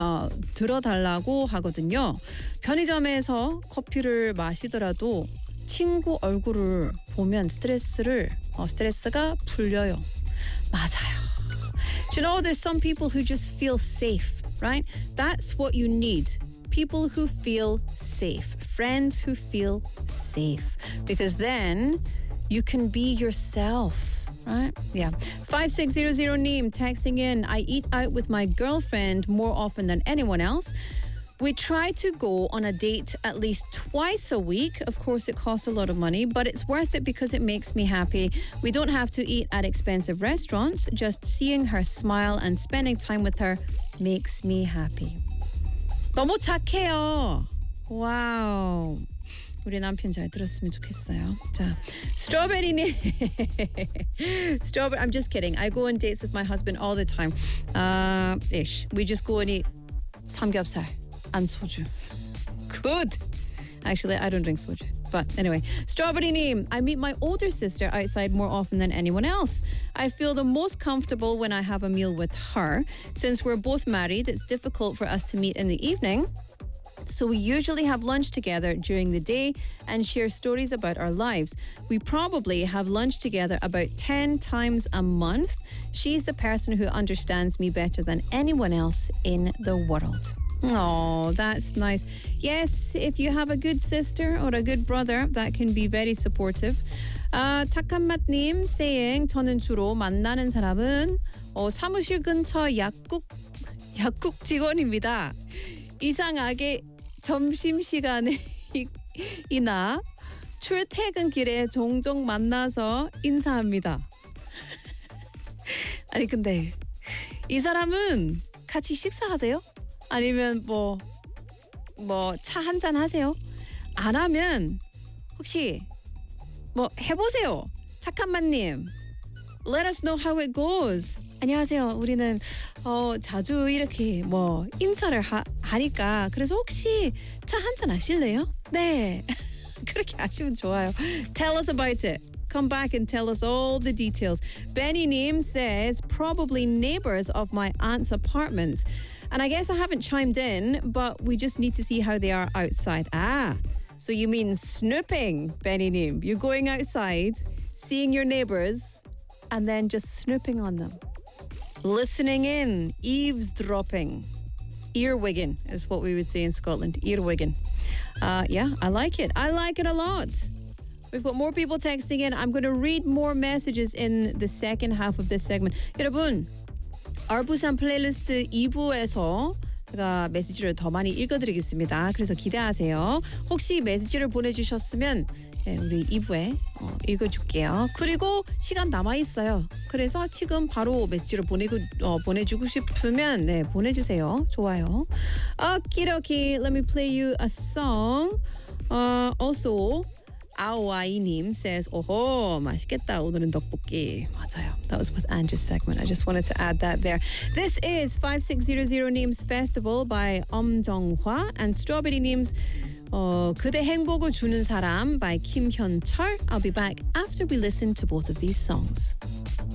들어달라고 하거든요. 편의점에서 커피를 마시더라도 친구 얼굴을 보면 스트레스가 풀려요. 맞아요. You know, there's some people who just feel safe, right? That's what you need. People who feel safe. Friends who feel safe. Because then you can be yourself. Right? Yeah. 5600 texting in. I eat out with my girlfriend more often than anyone else. We try to go on a date at least twice a week. Of course, it costs a lot of money, but it's worth it because it makes me happy. We don't have to eat at expensive restaurants. Just seeing her smile and spending time with her makes me happy. 너무 착해요. 와우. 우리 남편 잘 들었으면 좋겠어요. 자, 스트로베리님. I'm just kidding. I go on dates with my husband all the time. Ish. We just go and eat 삼겹살 and soju. Good. Actually, I don't drink soju. But anyway, Strawberry님. I meet my older sister outside more often than anyone else. I feel the most comfortable when I have a meal with her. Since we're both married, it's difficult for us to meet in the evening. So we usually have lunch together during the day and share stories about our lives. We probably have lunch together about 10 times a month. She's the person who understands me better than anyone else in the world. Oh, that's nice. Yes, if you have a good sister or a good brother, that can be very supportive. 착한 맛님 saying 저는 주로 만나는 사람은 사무실 근처 약국 직원입니다. 이상하게 점심시간이나 출퇴근길에 종종 만나서 인사합니다. 아니 근데 이 사람은 같이 식사하세요? 아니면 뭐 차 한잔 하세요? 안 하면 혹시 뭐 해보세요. 착한맛님. Let us know how it goes. 안녕하세요. 우리는 자주 이렇게 인사를 하니까 그래서 혹시 차 한잔 하실래요? 네. 그렇게 하시면 좋아요. Tell us about it. Come back and tell us all the details. Benny says probably neighbors of my aunt's apartment. And I guess I haven't chimed in, but we just need to see how they are outside. So you mean snooping, Benny You're going outside, seeing your neighbors, and then just snooping on them. Listening in, eavesdropping. Earwigging is what we would say in Scotland. Earwigging. Yeah, I like it. I like it a lot. We've got more people texting in. I'm going to read more messages in the second half of this segment. 여러분, 알부산 플레이리스트 2부에서 제가 메시지를 더 많이 읽어드리겠습니다. 그래서 기대하세요. 혹시 메시지를 보내주셨으면 우리 2부에 읽어줄게요. 그리고 시간 남아있어요. 그래서 지금 바로 메시지를 보내주고 싶으면 보내주세요. 좋아요. 오키도키, let me play you a song. Also, 아오아이님 says, 오호, 맛있겠다. 오늘은 떡볶이. 맞아요. That was with Angie's segment. I just wanted to add that there. This is 5600 Names Festival by 엄정화 and Strawberry Names 그대 행복을 주는 사람 by 김현철. I'll be back after we listen to both of these songs.